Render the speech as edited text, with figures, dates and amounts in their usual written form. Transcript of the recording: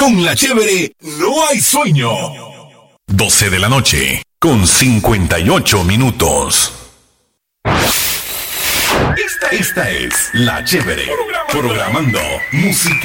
Con la chévere no hay sueño. 12 de la noche, con 58 minutos. Esta es La Chévere, programando música.